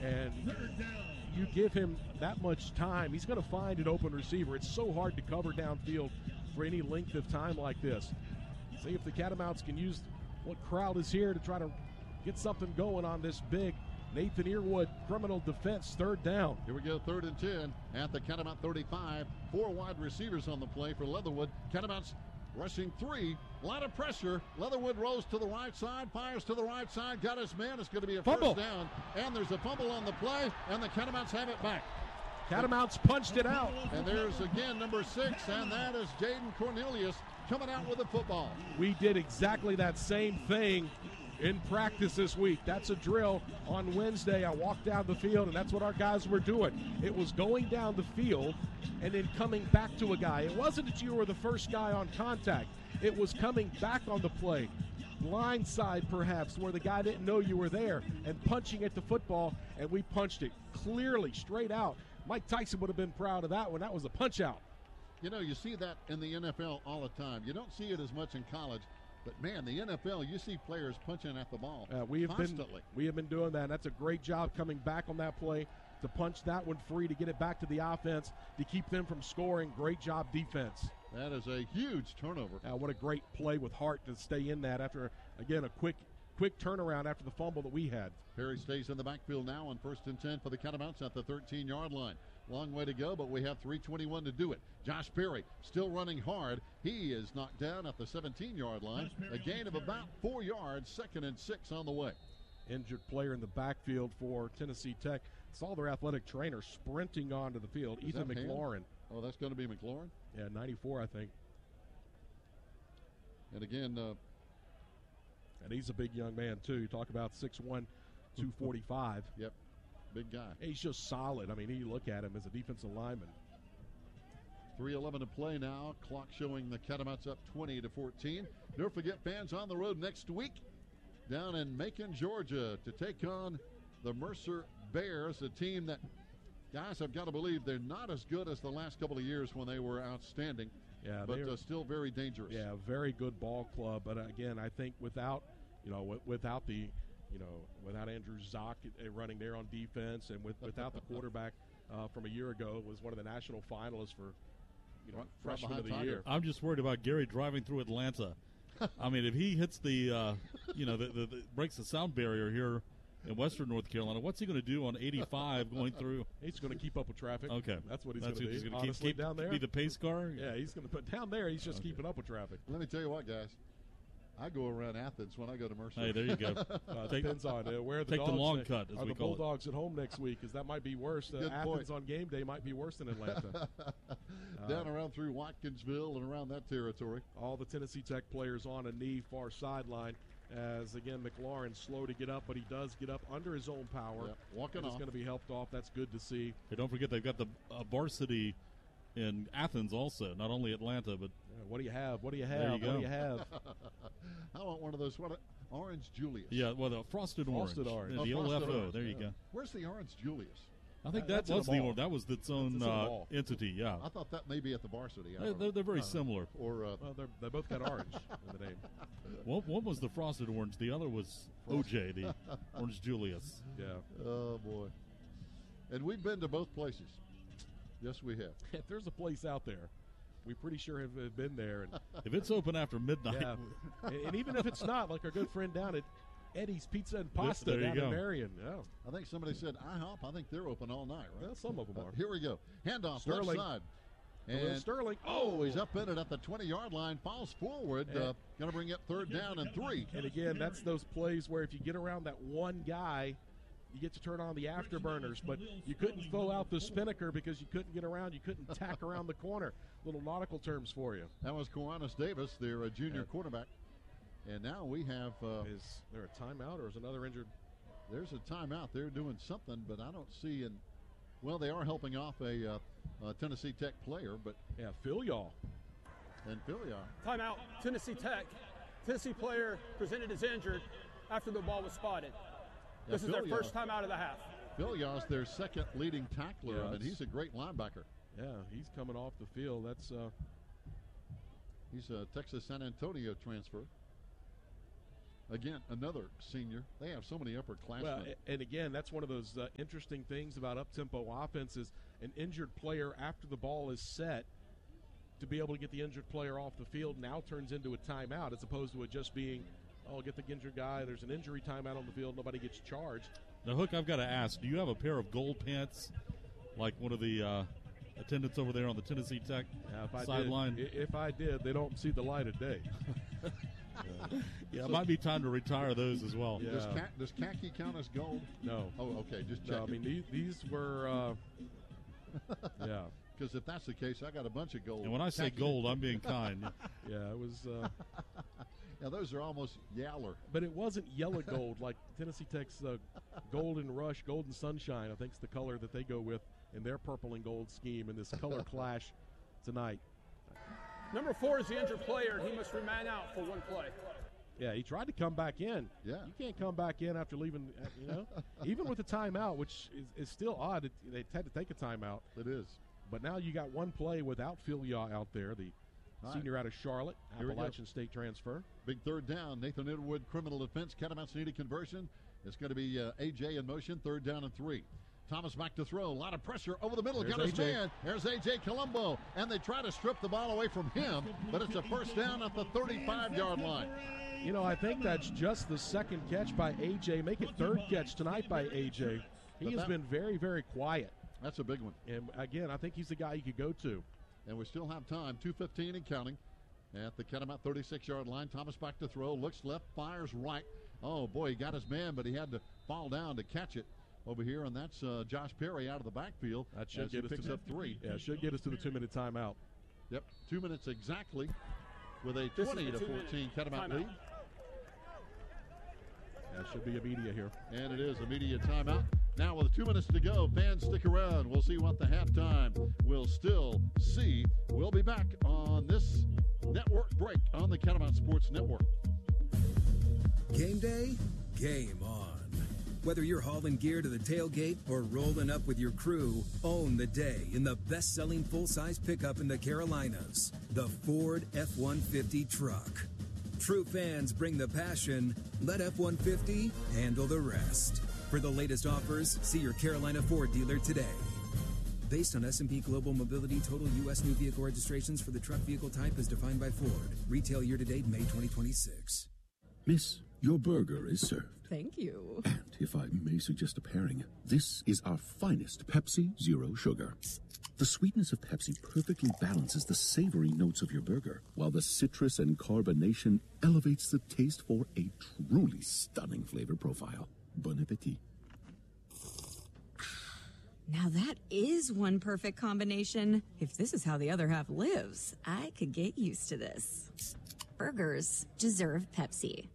And you give him that much time, he's going to find an open receiver. It's so hard to cover downfield for any length of time like this. See if the Catamounts can use what crowd is here to try to get something going on this big Nathan Earwood criminal defense. Third down. Here we go, 3rd and 10 at the Catamount 35. 4 wide receivers on the play for Leatherwood. Catamounts rushing 3. A lot of pressure. Leatherwood rolls to the right side, fires to the right side, got his man. It's going to be a fumble. First down. And there's a fumble on the play, and the Catamounts have it back. Catamounts punched it out. And there's again number 6, and that is Jaden Cornelius coming out with the football. We did exactly that same thing in practice this week. That's a drill. On Wednesday, I walked down the field, and that's what our guys were doing. It was going down the field and then coming back to a guy. It wasn't that you were the first guy on contact. It was coming back on the play, blind side perhaps, where the guy didn't know you were there, and punching at the football, and we punched it clearly, straight out. Mike Tyson would have been proud of that one. That was a punch out. You know, you see that in the NFL all the time. You don't see it as much in college. But, man, the NFL, you see players punching at the ball constantly. We have been doing that. That's a great job coming back on that play to punch that one free, to get it back to the offense, to keep them from scoring. Great job defense. That is a huge turnover. What a great play with heart to stay in that after, again, a quick turnaround after the fumble that we had. Perry stays in the backfield now on 1st and 10 for the Catamounts at the 13-yard line. Long way to go, but we have 3:21 to do it. Josh Perry still running hard. He is knocked down at the 17-yard line. A gain of about 4 yards, 2nd and 6 on the way. Injured player in the backfield for Tennessee Tech. Saw their athletic trainer sprinting onto the field. Is Ethan that McLaurin. Oh, that's going to be McLaurin? Yeah, 94, I think. And again, and he's a big young man, too. You talk about 6'1", 245. Yep, big guy. He's just solid. I mean, you look at him as a defensive lineman. 3:11 to play now. Clock showing the Catamounts up 20-14. Don't forget, fans on the road next week down in Macon, Georgia, to take on the Mercer Bears, a team that, guys, I've got to believe they're not as good as the last couple of years when they were outstanding. Yeah, but still very dangerous. Yeah, very good ball club. But again, I think without Andrew Zock running there on defense, and without the quarterback from a year ago, was one of the national finalists for freshman of the year. I'm just worried about Gary driving through Atlanta. I mean, if he hits the breaks the sound barrier here in western North Carolina, what's he going to do on 85 going through? He's going to keep up with traffic. Okay. That's what he's going to do. He's going to keep down there. Be the pace car? Yeah, he's going to put down there. He's just keeping up with traffic. Let me tell you what, guys. I go around Athens when I go to Mercer. Hey, there you go. Depends on where the take dogs the long cut, as are we the call Bulldogs at home next week, because that might be worse. Athens on game day might be worse than Atlanta. Down around through Watkinsville and around that territory. All the Tennessee Tech players on a knee far sideline. As, again, McLaurin slow to get up, but he does get up under his own power. Yep, walking off. He's going to be helped off. That's good to see. Hey, don't forget they've got the varsity in Athens also, not only Atlanta, but what do you have? What do you have? There you go. What do you have? I want one of those Orange Julius. Yeah, well, the frosted orange. Frosted orange. The frosted OFO. orange. There you go. Where's the Orange Julius? I think that was its own entity. Yeah, I thought that may be at the varsity. They're very similar. Or they both got orange in the name. One was the frosted orange. The other was OJ, the Orange Julius. Yeah. Oh boy. And we've been to both places. Yes, we have. If there's a place out there, we pretty sure have been there. And if it's open after midnight, yeah. and even if it's not, like our good friend down at Eddie's Pizza and Pasta down in Marion. Yeah. I think somebody said IHOP. I think they're open all night, right? Well, some of them are. Here we go. Handoff Sterling. left side. And Sterling. Oh, he's up in it at the 20-yard line. Falls forward. Going to bring up 3rd down and 3. And again, that's those plays where if you get around that one guy, you get to turn on the afterburners. But you couldn't throw out the spinnaker because you couldn't get around. You couldn't tack around the corner. Little nautical terms for you. That was Koanis Davis, their junior quarterback. And now we have. Is there a timeout or is another injured? There's a timeout. They're doing something, but I don't see. Well, they are helping off a Tennessee Tech player, but yeah, Phil Yaw. And Phil Yaw. Timeout. Tennessee Tech. Tennessee player presented as injured after the ball was spotted. Yeah, this is their first time out of the half. Phil Yaw's their second leading tackler, and he's a great linebacker. Yeah, he's coming off the field. That's he's a Texas San Antonio transfer. Again, another senior. They have so many upperclassmen. Well, and again, that's one of those interesting things about up-tempo offense is an injured player after the ball is set to be able to get the injured player off the field now turns into a timeout as opposed to it just being, oh, get the injured guy. There's an injury timeout on the field. Nobody gets charged. Now, Hook, I've got to ask, do you have a pair of gold pants like one of the attendants over there on the Tennessee Tech sideline? If I did, they don't see the light of day. Yeah, it might be time to retire those as well. Yeah. Does khaki count as gold? No. Oh, okay. Just check. No, I mean, these were, yeah. Because if that's the case, I got a bunch of gold. And when I say gold, I'm being kind. Yeah, it was. Yeah, those are almost yaller. But it wasn't yellow gold like Tennessee Tech's Golden Rush, Golden Sunshine. I think it's the color that they go with in their purple and gold scheme in this color clash tonight. Number 4 is the injured player, and he must remain out for one play. Yeah, he tried to come back in. Yeah. You can't come back in after leaving, even with the timeout, which is still odd. They had to take a timeout. It is. But now you got one play without Phil Yaw out there, the senior out of Charlotte, Appalachian State transfer. Big third down. Nathan Underwood, criminal defense. Catamounts need a conversion. It's going to be A.J. in motion, 3rd down and 3. Thomas back to throw. A lot of pressure over the middle. There's Got his A.J. man. There's A.J. Colombo. And they try to strip the ball away from him, but it's a first down at the 35-yard line. I think that's just the second catch by A.J. Make it third catch tonight by A.J. He has been very, very quiet. That's a big one. And, again, I think he's the guy you could go to. And we still have time. 2:15 and counting at the Catamount 36-yard line. Thomas back to throw. Looks left, fires right. Oh, boy, he got his man, but he had to fall down to catch it over here. And that's Josh Perry out of the backfield. That should get us picks up 3. Yeah, should get us to the 2-minute timeout. Yep, 2 minutes exactly with a 20-14 Catamount lead. That should be a media here. And it is a media timeout. Now with 2 minutes to go, fans stick around. We'll see what the halftime will still see. We'll be back on this network break on the Catamount Sports Network. Game day, game on. Whether you're hauling gear to the tailgate or rolling up with your crew, own the day in the best-selling full-size pickup in the Carolinas, the Ford F-150 truck. True fans bring the passion. Let F-150 handle the rest. For the latest offers, see your Carolina Ford dealer today. Based on S&P Global Mobility, total U.S. new vehicle registrations for the truck vehicle type is defined by Ford. Retail year-to-date May 2026. Miss, your burger is served. Thank you. And if I may suggest a pairing, this is our finest Pepsi Zero Sugar. The sweetness of Pepsi perfectly balances the savory notes of your burger, while the citrus and carbonation elevates the taste for a truly stunning flavor profile. Bon appetit. Now that is one perfect combination. If this is how the other half lives, I could get used to this. Burgers deserve Pepsi.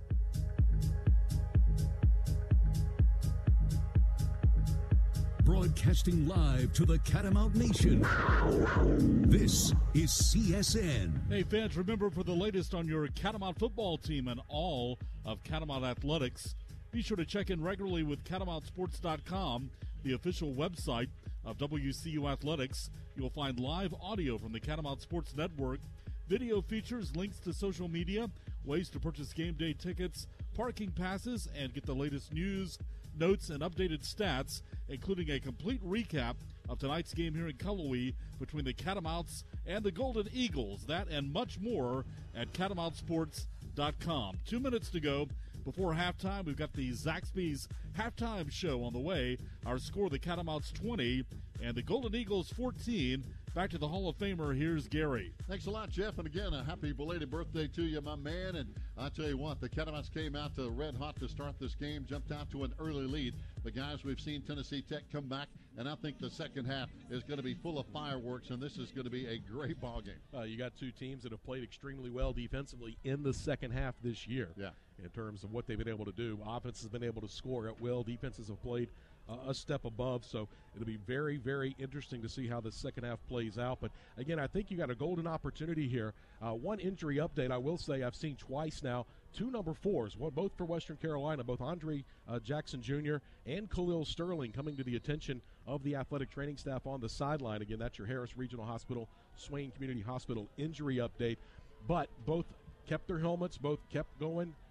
Broadcasting live to the Catamount Nation. This is CSN. Hey, fans, remember, for the latest on your Catamount football team and all of Catamount athletics, be sure to check in regularly with CatamountSports.com, the official website of WCU Athletics. You'll find live audio from the Catamount Sports Network, video features, links to social media, ways to purchase game day tickets, parking passes, and get the latest news, notes, and updated stats, including a complete recap of tonight's game here in Cullowhee between the Catamounts and the Golden Eagles. That and much more at CatamountSports.com. 2 minutes to go before halftime. We've got the Zaxby's halftime show on the way. Our score, the Catamounts 20 and the Golden Eagles 14. Back to the Hall of Famer. Here's Gary. Thanks a lot, Jeff. And again, a happy belated birthday to you, my man. And I tell you what, the Catamounts came out to red hot to start this game, jumped out to an early lead. But guys, we've seen Tennessee Tech come back, and I think the second half is going to be full of fireworks, and this is going to be a great ball game. You got two teams that have played extremely well defensively in the second half this year. Yeah. In terms of what they've been able to do, offense has been able to score at will. Defenses have played a step above, so it'll be very, very interesting to see how the second half plays out. But again, I think you got a golden opportunity here. One injury update I will say I've seen twice now. Two number 4s, both for Western Carolina, both Andre Jackson Jr. and Khalil Sterling coming to the attention of the athletic training staff on the sideline. Again, that's your Harris Regional Hospital, Swain Community Hospital injury update. But both kept their helmets, both kept going,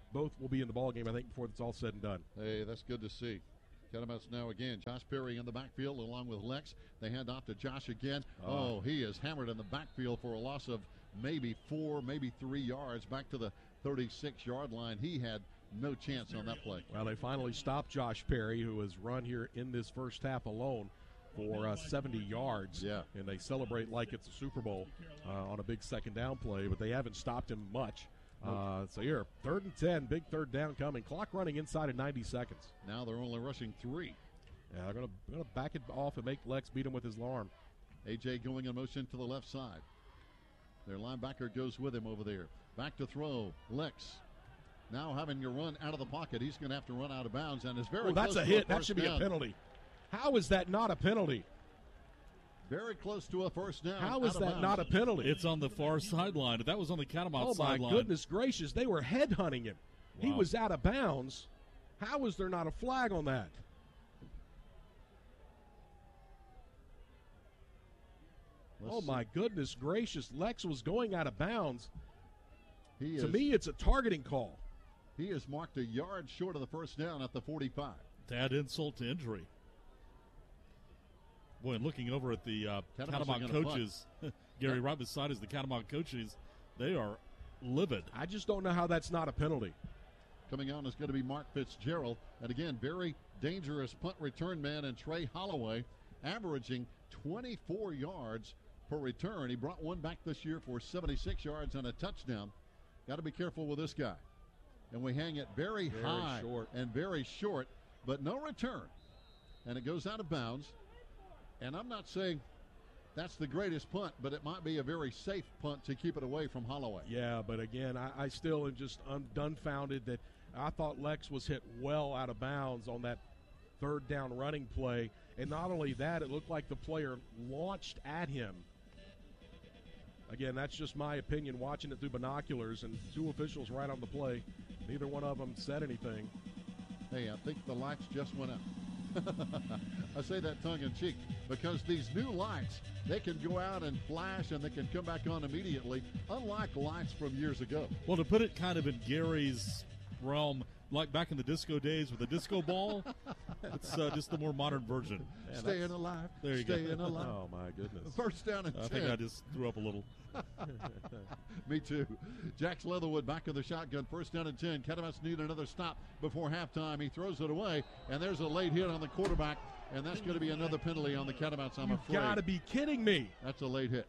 both will be in the ball game, I think, before it's all said and done. Hey, that's good to see. Catamounts now again. Josh Perry in the backfield along with Lex. They hand off to Josh again. Oh, he is hammered in the backfield for a loss of maybe 4, maybe 3 yards back to the 36-yard line. He had no chance on that play. Well, they finally stopped Josh Perry, who has run here in this first half alone for 70 yards. Yeah. And they celebrate like it's a Super Bowl on a big second down play, but they haven't stopped him much. So here, 3rd and 10, big third down coming. Clock running inside of 90 seconds. Now they're only rushing 3. Yeah, they're going to back it off and make Lex beat him with his arm. A.J. going in motion to the left side. Their linebacker goes with him over there. Back to throw. Lex now having to run out of the pocket. He's going to have to run out of bounds, and is very that's close a to hit. That should be a penalty. How is that not a penalty? Very close to a first down. How is that not a penalty? It's on the far sideline. If that was on the Catamount sideline. Oh, my goodness gracious. They were headhunting him. Wow. He was out of bounds. How is there not a flag on that? My goodness gracious. Lex was going out of bounds. To me, it's a targeting call. He is marked a yard short of the first down at the 45. To add insult to injury. Boy, and looking over at the Catamount coaches, Gary, right beside us, the Catamount coaches, they are livid. I just don't know how that's not a penalty. Coming on is going to be Mark Fitzgerald. And again, very dangerous punt return man, and Trey Holloway averaging 24 yards per return. He brought one back this year for 76 yards and a touchdown. Got to be careful with this guy. And we hang it very high and very short, but no return. And it goes out of bounds. And I'm not saying that's the greatest punt, but it might be a very safe punt to keep it away from Holloway. Yeah, but again, I still am just dumbfounded that I thought Lex was hit well out of bounds on that third down running play. And not only that, it looked like the player launched at him. Again, that's just my opinion watching it through binoculars, and 2 officials right on the play. Neither one of them said anything. Hey, I think the lights just went out. I say that tongue-in-cheek because these new lights, they can go out and flash and they can come back on immediately, unlike lights from years ago. Well, to put it kind of in Gary's realm, like back in the disco days with the disco ball, it's just the more modern version. Man, staying alive. There you staying go. alive. Oh, my goodness. First down and 10. I think I just threw up a little. Me too. Jax Leatherwood back in the shotgun. First down and 10. Catamounts need another stop before halftime. He throws it away, and there's a late hit on the quarterback, and that's going to be another penalty on the Catamounts, I'm afraid. You've got to be kidding me. That's a late hit.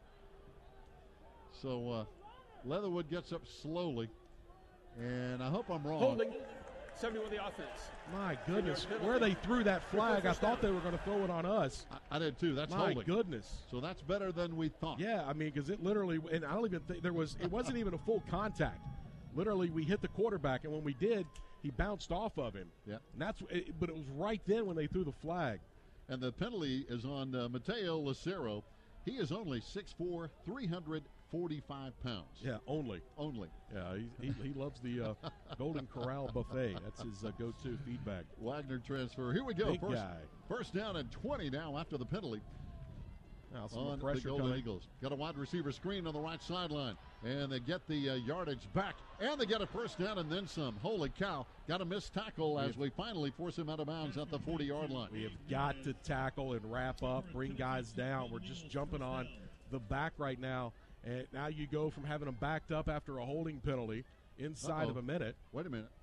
So Leatherwood gets up slowly, and I hope I'm wrong. Holding. 71 the offense. My goodness, where they threw that flag, I thought they were going to throw it on us. I did too. That's my holding. Goodness. So that's better than we thought. Yeah, I mean, because it literally, and I don't even think it wasn't even a full contact. Literally, we hit the quarterback, and when we did, he bounced off of him. Yeah. And but it was right then when they threw the flag. And the penalty is on Mateo Lucero. He is only 6'4", 345 pounds. Yeah, only. Yeah, he loves the Golden Corral buffet. That's his go-to feedback. Wagner transfer. Here we go. Big guy. First down and 20 now after the penalty. Now On the Golden Eagles. Got a wide receiver screen on the right sideline. And they get the yardage back. And they get a first down and then some. Holy cow. Got a missed tackle as we finally force him out of bounds at the 40-yard line. We have got to tackle and wrap up, bring guys down. We're just jumping on the back right now. And now you go from having them backed up after a holding penalty inside of a minute. Wait a minute.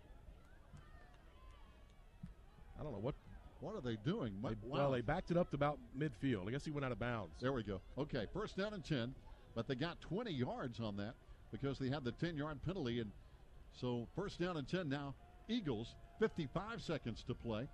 I don't know what. What are they doing? Well, they backed it up to about midfield. I guess he went out of bounds. There we go. Okay, first down and 10, but they got 20 yards on that because they had the 10-yard penalty. And so first down and 10 now. Eagles, 55 seconds to play.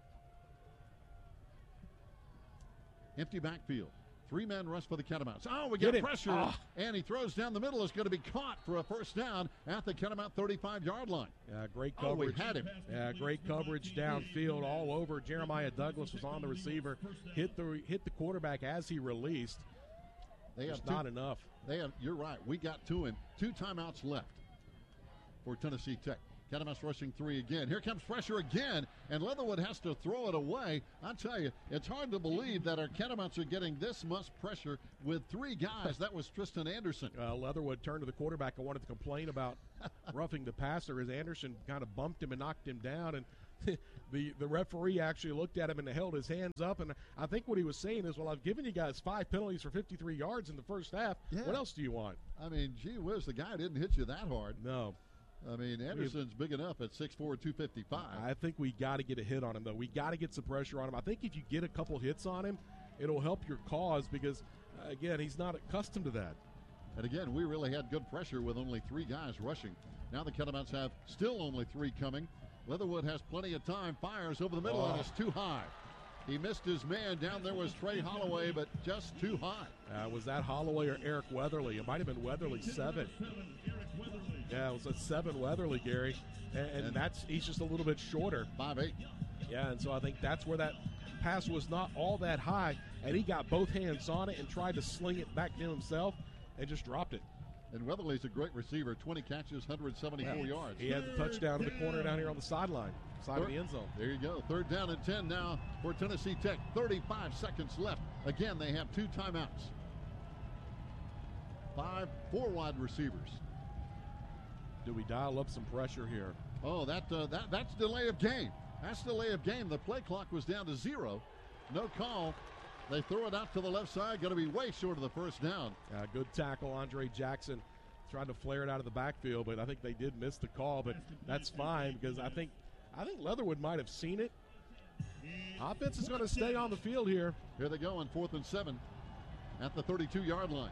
Empty backfield. 3-man rush for the Catamounts. Oh, we get pressure, and he throws down the middle. It's going to be caught for a first down at the Catamount 35-yard line. Yeah, great coverage. We had him. Yeah, great coverage downfield all over. Jeremiah Douglas was on the receiver, hit the quarterback as he released. Not enough. You're right. We got to him. 2 timeouts left for Tennessee Tech. Catamounts rushing 3 again. Here comes pressure again, and Leatherwood has to throw it away. I tell you, it's hard to believe that our Catamounts are getting this much pressure with 3 guys. That was Tristan Anderson. Leatherwood turned to the quarterback and wanted to complain about roughing the passer as Anderson kind of bumped him and knocked him down, and the referee actually looked at him and held his hands up, and I think what he was saying is, well, I've given you guys 5 penalties for 53 yards in the first half. Yeah. What else do you want? I mean, gee whiz, the guy didn't hit you that hard. No. I mean, Anderson's big enough at 6'4", 255. I think we got to get a hit on him, though. We got to get some pressure on him. I think if you get a couple hits on him, it'll help your cause because, again, he's not accustomed to that. And again, we really had good pressure with only 3 guys rushing. Now the Catamounts have still only 3 coming. Leatherwood has plenty of time, fires over the middle, and it's too high. He missed his man. Down there was Trey Holloway, but just too high. Was that Holloway or Eric Weatherly? It might have been Weatherly, 7. Yeah, it was a 7 Weatherly, Gary. And he's just a little bit shorter. 5'8". Yeah, and so I think that's where that pass was not all that high, and he got both hands on it and tried to sling it back to himself and just dropped it. And Weatherly's a great receiver, 20 catches, 174 yards. He has a touchdown in the corner down here on the sideline, side of the end zone. There you go. 3rd down and 10 now for Tennessee Tech. 35 seconds left. Again, they have 2 timeouts. 4 wide receivers. Do we dial up some pressure here? Oh, that's delay of game. That's delay of game. The play clock was down to 0. No call. They throw it out to the left side. Going to be way short of the first down. Good tackle. Andre Jackson tried to flare it out of the backfield, but I think they did miss the call. But that's fine because I think Leatherwood might have seen it. Offense is going to stay on the field here. Here they go on 4th and 7 at the 32-yard line.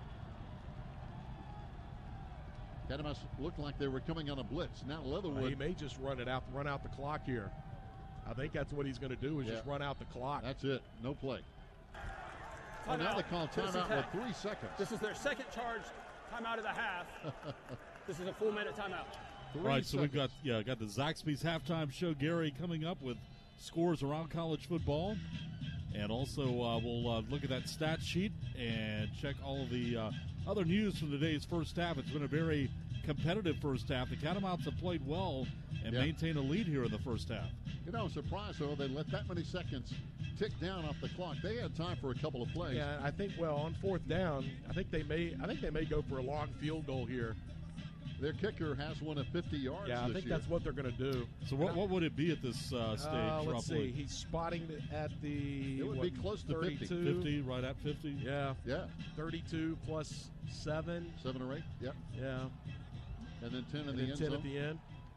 Catamounts looked like they were coming on a blitz. Now Leatherwood. He may just run out the clock here. I think that's what he's going to do is just run out the clock. That's it. No play. Well, now they call timeout with 3 seconds. This is their second charge timeout of the half. This is a full minute timeout. All right, so we've got the Zaxby's halftime show, Gary, coming up with scores around college football. And also we'll look at that stat sheet and check all of the other news from today's first half. It's been a very competitive first half. The Catamounts have played well and maintained a lead here in the first half. You know, I'm surprised, though, they let that many seconds tick down off the clock. They had time for a couple of plays. Yeah, I think, on 4th down, I think they may go for a long field goal here. Their kicker has one at 50 yards Yeah, I think that's what they're going to do. So what would it be at this stage, let's see. He's spotting it at the It would be close to 32. 50, right at 50? Yeah. Yeah. 32 plus 7. 7 or 8, yep. Yeah. And then 10 in the end 10 zone. at the end.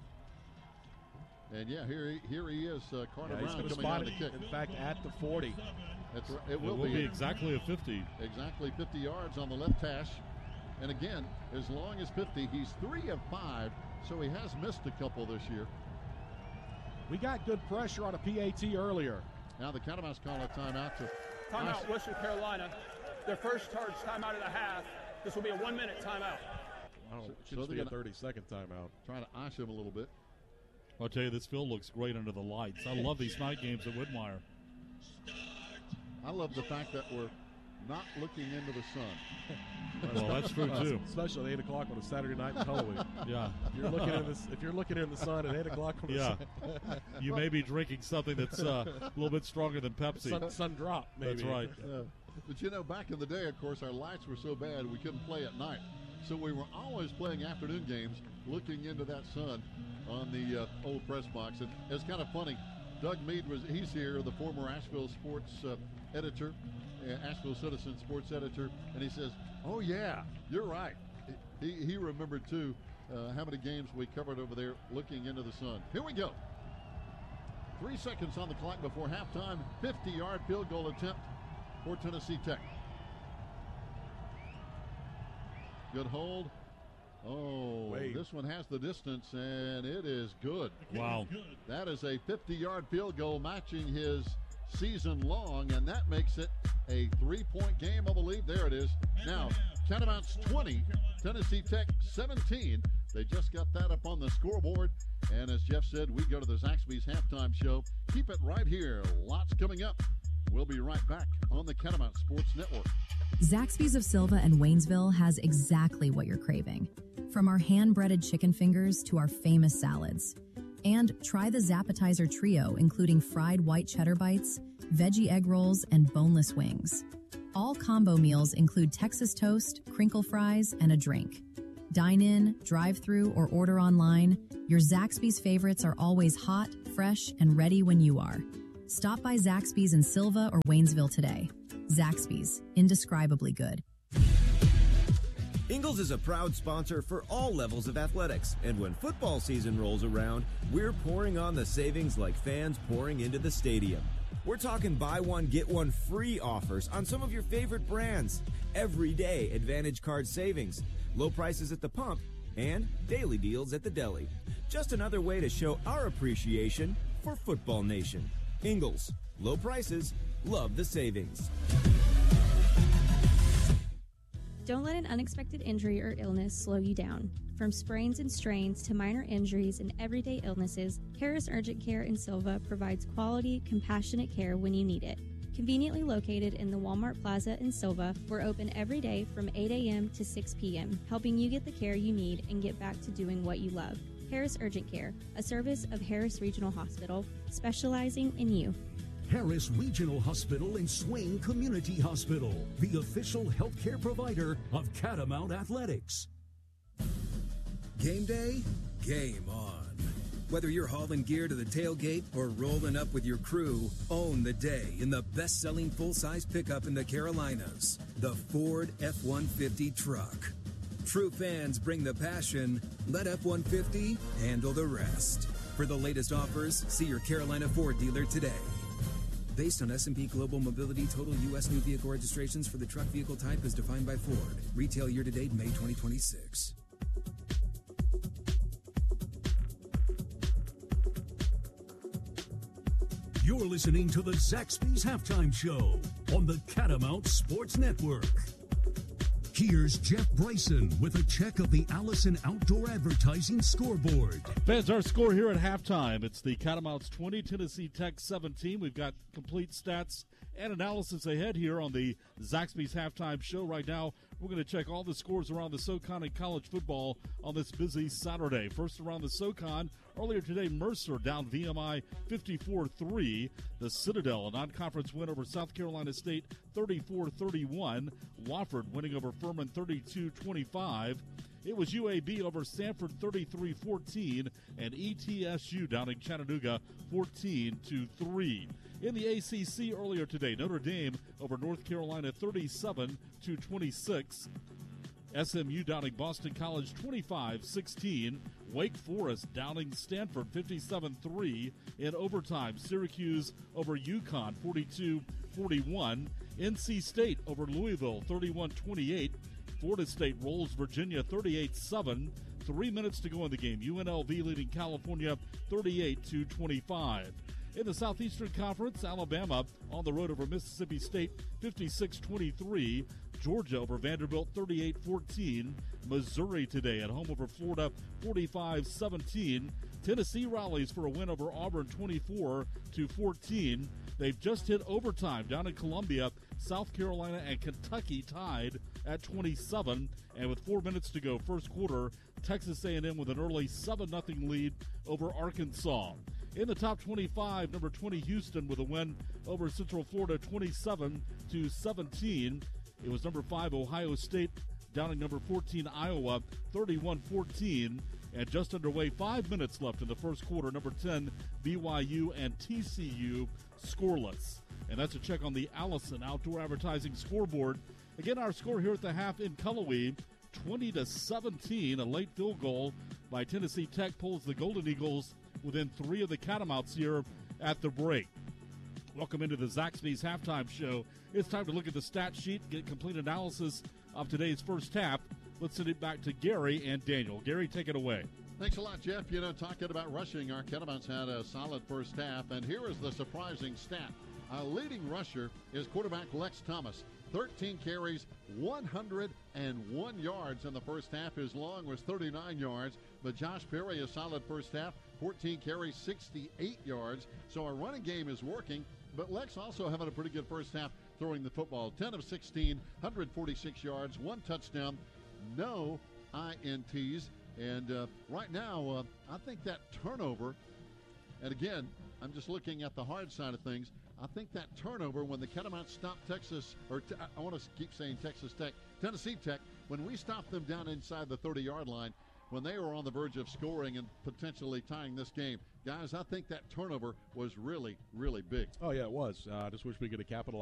And, here he is, Carter He's Brown going to coming out spot of the kick. In fact, at the 40. That's right. It will be exactly a 50. Exactly 50 yards on the left hash. And again, as long as 50, he's 3 of 5, so he has missed a couple this year. We got good pressure on a PAT earlier. Now the Catamounts call a timeout. Timeout, Western Carolina. Their first charge timeout of the half. This will be a 1-minute timeout. It should be a 30-second timeout. Trying to ice him a little bit. I'll tell you, this field looks great under the lights. I love these night games at Whitmire. I love the fact that we're not looking into the sun. Well, that's true, too. Especially at 8 o'clock on a Saturday night in Halloween. Yeah. If you're looking in the sun at 8 o'clock on a you may be drinking something that's a little bit stronger than Pepsi. Sun drop, maybe. That's right. But, you know, back in the day, of course, our lights were so bad we couldn't play at night. So we were always playing afternoon games looking into that sun on the old press box. And it's kind of funny. Doug Mead, he's here, the former Asheville sports editor, Asheville Citizen sports editor, and he says, oh, yeah, you're right. He remembered, too, how many games we covered over there looking into the sun. Here we go. 3 seconds on the clock before halftime. 50-yard field goal attempt for Tennessee Tech. Good hold. Oh, Wait. This one has the distance, and it is good. Wow. That is a 50-yard field goal matching his season long, and that makes it a 3-point game, I believe. There it is. Now, Catamounts 20, Tennessee Tech 17. They just got that up on the scoreboard. And as Jeff said, we go to the Zaxby's halftime show. Keep it right here. Lots coming up. We'll be right back on the Catamount Sports Network. Zaxby's of Silva and Waynesville has exactly what you're craving. From our hand-breaded chicken fingers to our famous salads, And try the Zappetizer Trio, including fried white cheddar bites, veggie egg rolls, and boneless wings. All combo meals include Texas toast, crinkle fries, and a drink. Dine in, drive through, or order online, your Zaxby's favorites are always hot, fresh, and ready when you are. Stop by Zaxby's in Silva or Waynesville today. Zaxby's, indescribably good. Ingles is a proud sponsor for all levels of athletics, and when football season rolls around, we're pouring on the savings like fans pouring into the stadium. We're talking buy one, get one free offers on some of your favorite brands, everyday Advantage Card savings, low prices at the pump, and daily deals at the deli. Just another way to show our appreciation for Football Nation. Ingles, low prices, love the savings. Don't let an unexpected injury or illness slow you down. From sprains and strains to minor injuries and everyday illnesses, Harris Urgent Care in Silva provides quality, compassionate care when you need it. Conveniently located in the Walmart Plaza in Silva, we're open every day from 8 a.m. to 6 p.m., helping you get the care you need and get back to doing what you love. Harris Urgent Care, a service of Harris Regional Hospital, specializing in you. Harris Regional Hospital and Swain Community Hospital, the official healthcare provider of Catamount Athletics. Game day, game on. Whether you're hauling gear to the tailgate or rolling up with your crew, own the day in the best-selling full-size pickup in the Carolinas, the Ford F-150 truck. True fans bring the passion. Let F-150 handle the rest. For the latest offers, see your Carolina Ford dealer today. Based on S&P Global Mobility, total U.S. new vehicle registrations for the truck vehicle type as defined by Ford. Retail year-to-date May 2026. You're listening to the Zaxby's Halftime Show on the Catamount Sports Network. Here's Jeff Bryson with a check of the Allison Outdoor Advertising scoreboard. Fans, our score here at halftime. It's the Catamounts 20, Tennessee Tech 17. We've got complete stats and analysis ahead here on the Zaxby's Halftime Show. Right now, we're going to check all the scores around the SoCon and college football on this busy Saturday. First around the SoCon, earlier today, Mercer down VMI 54-3. The Citadel, a non-conference win over South Carolina State 34-31. Wofford winning over Furman 32-25. It was UAB over Sanford 33-14, and ETSU downing Chattanooga 14-3. In the ACC earlier today, Notre Dame over North Carolina 37-26. SMU downing Boston College 25-16. Wake Forest downing Stanford 57-3. In overtime, Syracuse over UConn 42-41. NC State over Louisville 31-28. Florida State rolls Virginia 38-7. 3 minutes to go in the game. UNLV leading California 38-25. In the Southeastern Conference, Alabama on the road over Mississippi State 56-23. Georgia over Vanderbilt 38-14. Missouri today at home over Florida 45-17. Tennessee rallies for a win over Auburn 24-14. They've just hit overtime down in Columbia. South Carolina and Kentucky tied at 27. And with 4 minutes to go, first quarter, Texas A&M with an early 7-0 lead over Arkansas. In the top 25, number 20 Houston with a win over Central Florida 27-17. It was number 5 Ohio State downing number 14 Iowa 31-14. And just underway, 5 minutes left in the first quarter. Number 10 BYU and TCU scoreless. And that's a check on the Allison Outdoor Advertising scoreboard. Again, our score here at the half in Cullowhee, 20-17. A late field goal by Tennessee Tech pulls the Golden Eagles within 3 of the Catamounts here at the break. Welcome into the Zaxby's Halftime Show. It's time to look at the stat sheet, get complete analysis of today's first half. Let's send it back to Gary and Daniel. Gary, take it away. Thanks a lot, Jeff. You know, talking about rushing, our Catamounts had a solid first half, and here is the surprising stat. Our leading rusher is quarterback Lex Thomas. 13 carries, 101 yards in the first half. His long was 39 yards. But Josh Perry, a solid first half, 14 carries, 68 yards. So our running game is working. But Lex also having a pretty good first half throwing the football. 10 of 16, 146 yards, 1 touchdown, no INTs. And right now, I think that turnover And again, I'm just looking at the hard side of things. I think that turnover when the Catamounts stopped Texas, I want to keep saying Texas Tech, Tennessee Tech, when we stopped them down inside the 30-yard line, when they were on the verge of scoring and potentially tying this game. Guys, I think that turnover was really, really big. Oh, yeah, it was. I just wish we could have capitalized